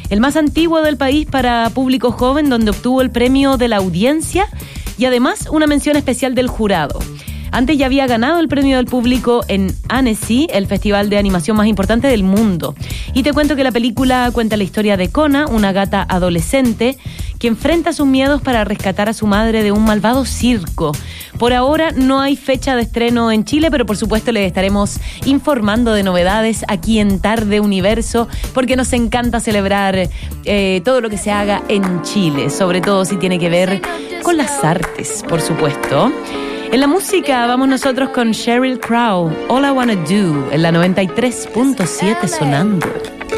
el más antiguo del país para público joven, donde obtuvo el premio de la audiencia y además una mención especial del jurado. Antes ya había ganado el premio del público en Annecy, el festival de animación más importante del mundo. Y te cuento que la película cuenta la historia de Kona, una gata adolescente que enfrenta sus miedos para rescatar a su madre de un malvado circo. Por ahora no hay fecha de estreno en Chile, pero por supuesto les estaremos informando de novedades aquí en Tarde Universo, porque nos encanta celebrar todo lo que se haga en Chile, sobre todo si tiene que ver con las artes, por supuesto. En la música vamos nosotros con Sheryl Crow, All I Wanna Do, en la 93.7 sonando.